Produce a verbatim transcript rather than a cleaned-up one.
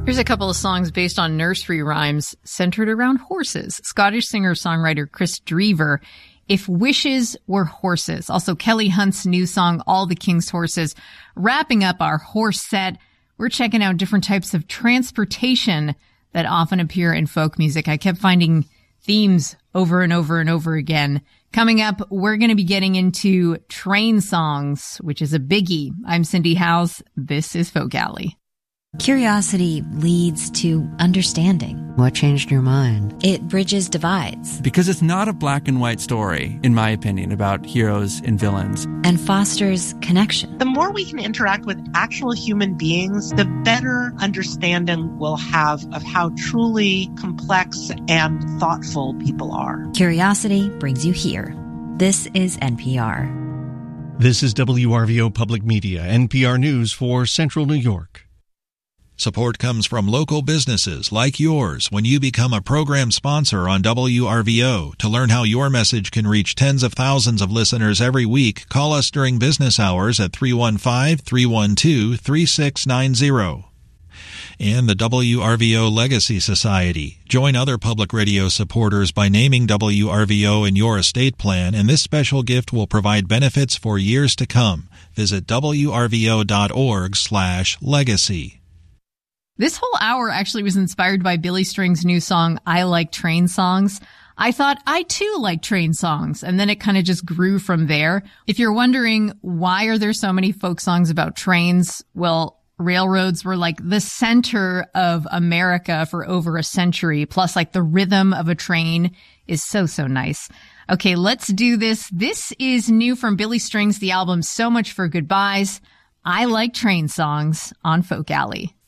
Here's a couple of songs based on nursery rhymes centered around horses. Scottish singer-songwriter Chris Drever, If Wishes Were Horses. Also Kelly Hunt's new song, All the King's Horses. Wrapping up our horse set, we're checking out different types of transportation that often appear in folk music. I kept finding themes over and over and over again. Coming up, we're going to be getting into train songs, which is a biggie. I'm Cindy Howes. This is Folk Alley. Curiosity leads to understanding. What changed your mind? It bridges divides. Because it's not a black and white story, in my opinion, about heroes and villains. And fosters connection. The more we can interact with actual human beings, the better understanding we'll have of how truly complex and thoughtful people are. Curiosity brings you here. This is N P R. This is W R V O Public Media, N P R News for Central New York. Support comes from local businesses like yours when you become a program sponsor on W R V O. To learn how your message can reach tens of thousands of listeners every week, call us during business hours at three one five, three one two, three six nine zero. And the W R V O Legacy Society. Join other public radio supporters by naming W R V O in your estate plan, and this special gift will provide benefits for years to come. Visit W R V O dot org slash legacy. This whole hour actually was inspired by Billy String's new song, I Like Train Songs. I thought I too like train songs, and then it kind of just grew from there. If you're wondering why are there so many folk songs about trains, well, railroads were like the center of America for over a century, plus like the rhythm of a train is so, so nice. Okay, let's do this. This is new from Billy Strings, the album So Much for Goodbyes. I Like Train Songs on Folk Alley.